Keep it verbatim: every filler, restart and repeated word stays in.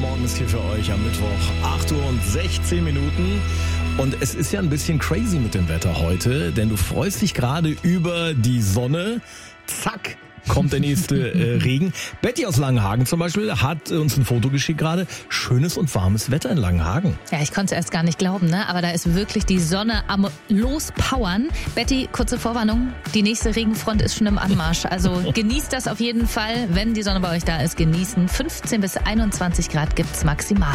Morgen ist hier für euch am Mittwoch, acht Uhr und sechzehn Minuten. Und es ist ja ein bisschen crazy mit dem Wetter heute, denn du freust dich gerade über die Sonne. Zack, kommt der nächste äh, Regen. Betty aus Langenhagen zum Beispiel hat uns ein Foto geschickt gerade. Schönes und warmes Wetter in Langenhagen. Ja, ich konnte es erst gar nicht glauben, ne? Aber da ist wirklich die Sonne am Lospowern. Betty, kurze Vorwarnung, die nächste Regenfront ist schon im Anmarsch. Also genießt das auf jeden Fall, wenn die Sonne bei euch da ist, genießen. fünfzehn bis einundzwanzig Grad gibt's maximal.